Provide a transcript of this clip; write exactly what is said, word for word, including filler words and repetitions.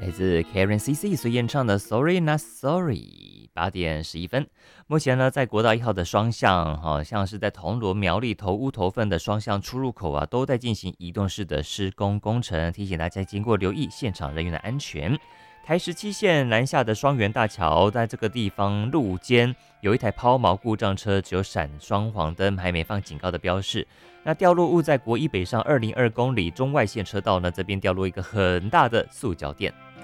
来自 Karen C C 所演唱的 Sorry Not Sorry。八点十一分，目前呢，在国道一号的双向，好、哦、像是在铜锣苗栗头屋头份的双向出入口啊，都在进行移动式的施工工程，提醒大家经过留意现场人员的安全。台十七线南下的双园大桥，在这个地方路肩有一台抛锚故障车，只有闪双黄灯，还没放警告的标示。那掉落物在国一北上二零二公里中外线车道呢，这边掉落一个很大的塑胶垫。